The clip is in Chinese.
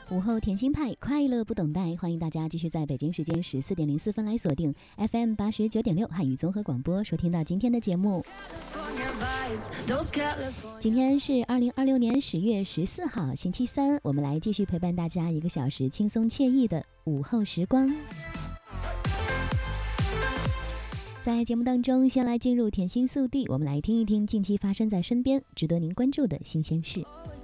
午后甜心派，快乐不等待，欢迎大家继续在北京时间14:04来锁定 FM89.6汉语综合广播，收听到今天的节目。今天是2026年10月14号，星期三，我们来继续陪伴大家1个小时轻松惬意的午后时光。在节目当中，先来进入甜心速递，我们来听一听近期发生在身边值得您关注的新鲜事。